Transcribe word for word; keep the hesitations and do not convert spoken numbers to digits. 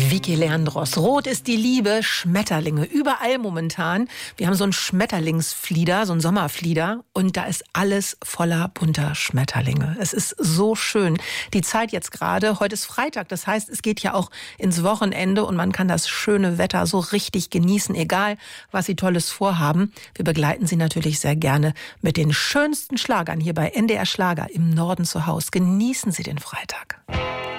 Vicky Leandros. Rot ist die Liebe, Schmetterlinge. Überall momentan. Wir haben so einen Schmetterlingsflieder, so einen Sommerflieder. Und da ist alles voller bunter Schmetterlinge. Es ist so schön. Die Zeit jetzt gerade. Heute ist Freitag. Das heißt, es geht ja auch ins Wochenende. Und man kann das schöne Wetter so richtig genießen. Egal, was Sie Tolles vorhaben. Wir begleiten Sie natürlich sehr gerne mit den schönsten Schlagern hier bei N D R Schlager im Norden zu Hause. Genießen Sie den Freitag.